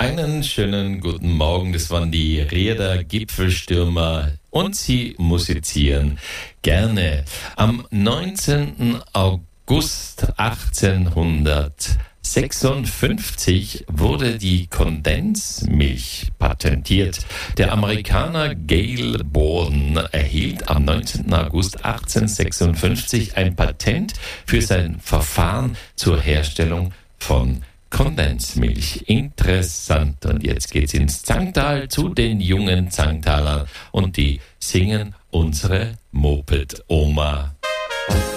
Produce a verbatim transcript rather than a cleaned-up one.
Einen schönen guten Morgen, das waren die Rieder Gipfelstürmer und sie musizieren gerne. Am neunzehnten August achtzehnhundertsechsundfünfzig wurde die Kondensmilch patentiert. Der Amerikaner Gail Borden erhielt am neunzehnten August achtzehnhundertsechsundfünfzig ein Patent für sein Verfahren zur Herstellung von Kondensmilch. Interessant. Und jetzt geht's ins Zangtal zu den jungen Zangtalern und die singen unsere Moped-Oma.